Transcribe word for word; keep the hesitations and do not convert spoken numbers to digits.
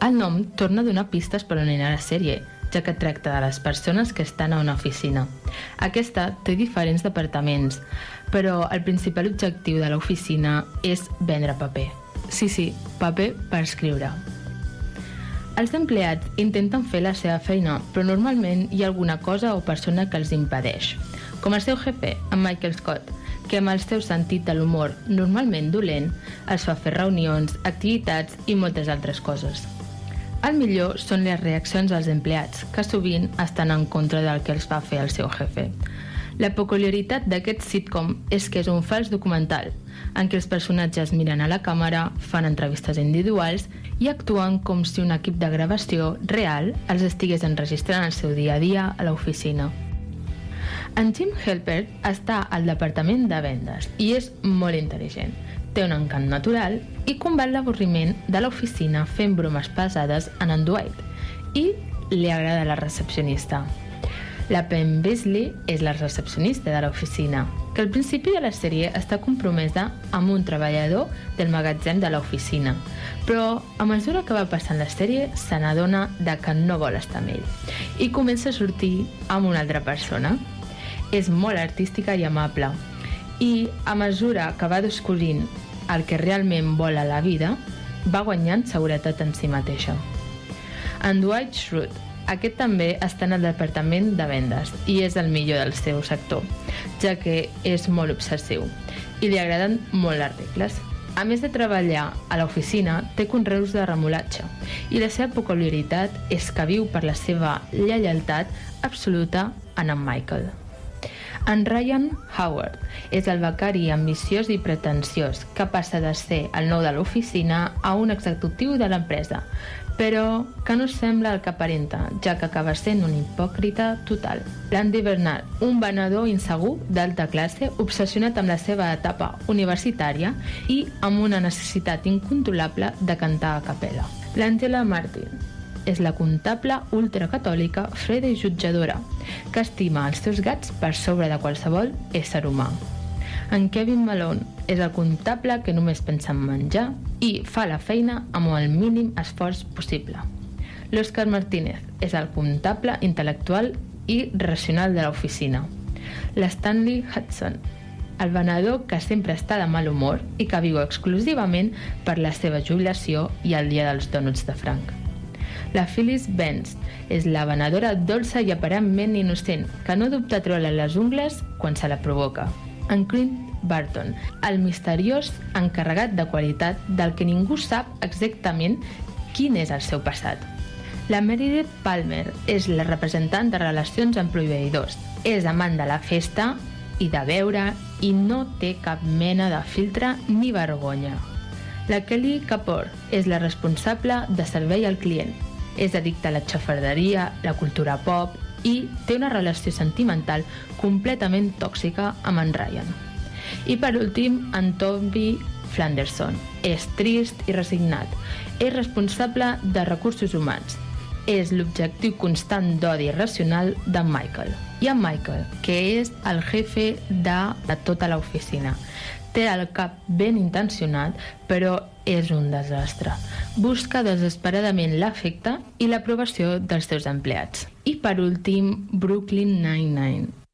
El nom torna a donar pistes per on anirà la sèrie, ja que tracta de les persones que estan a una oficina. Aquesta té diferents departaments, però el principal objectiu de l'oficina és vendre paper. Sí, sí, paper per escriure. Els empleats intenten fer la seva feina, però normalment hi ha alguna cosa o persona que els impedeix, com el seu jefe, en Michael Scott, que amb el seu sentit de l'humor normalment dolent els fa fer reunions, activitats i moltes altres coses. El millor són les reaccions dels empleats, que sovint estan en contra del que els va fer el seu jefe. La peculiaritat d'aquest sitcom és que és un fals documental, en què els personatges miren a la càmera, fan entrevistes individuals i actuen com si un equip de gravació real els estigués enregistrant el seu dia a dia a l'oficina. En Jim Halpert està al departament de vendes i és molt intel·ligent. Té un encant natural i combat l'avorriment de l'oficina fent bromes pesades en en Dwight i li agrada la recepcionista. La Pam Beesly és la recepcionista de l'oficina, que al principi de la sèrie està compromesa amb un treballador del magatzem de l'oficina, però a mesura que va passant la sèrie se n'adona de que no vol estar amb ell i comença a sortir amb una altra persona. És molt artística i amable i a mesura que va descobrint el que realment vol a la vida, va guanyant seguretat en si mateixa. En Dwight Schrute, aquest també està en el departament de vendes i és el millor del seu sector, ja que és molt obsessiu i li agraden molt les regles. A més de treballar a l'oficina, té conreus de remolatge i la seva peculiaritat és que viu per la seva lleialtat absoluta en en Michael. En Ryan Howard és el becari ambiciós i pretensiós que passa de ser el nou de l'oficina a un executiu de l'empresa, però que no sembla el que aparenta, ja que acaba sent un hipòcrita total. L'Andy Bernard, un venedor insegur d'alta classe, obsessionat amb la seva etapa universitària i amb una necessitat incontrolable de cantar a capella. L'Angela Martin és la comptable ultracatòlica, freda i jutjadora, que estima els seus gats per sobre de qualsevol ésser humà. En Kevin Malone és el comptable que només pensa en menjar i fa la feina amb el mínim esforç possible. L'Oscar Martínez és el comptable intel·lectual i racional de l'oficina. L'Stanley Hudson, el venedor que sempre està de mal humor i que viu exclusivament per la seva jubilació i el dia dels dònuts de franc. La Phyllis Benz és la venedora dolça i aparentment innocent, que no dubta treure les ungles quan se la provoca. En Clint Barton, el misteriós encarregat de qualitat del que ningú sap exactament quin és el seu passat. La Meredith Palmer és la representant de relacions amb proveïdors. És amant de la festa i de beure i no té cap mena de filtre ni vergonya. La Kelly Kapoor és la responsable de servei al client. És addicta a la xafarderia, la cultura pop i té una relació sentimental completament tòxica amb en Ryan. I per últim, en Toby Flanderson. És trist i resignat. És responsable de recursos humans. És l'objectiu constant d'odi irracional d'en Michael. I en Michael, que és el jefe de, de tota l'oficina. Té el cap ben intencionat, però és un desastre. Busca desesperadament l'afecte i l'aprovació dels seus empleats. I per últim, Brooklyn Nine-Nine.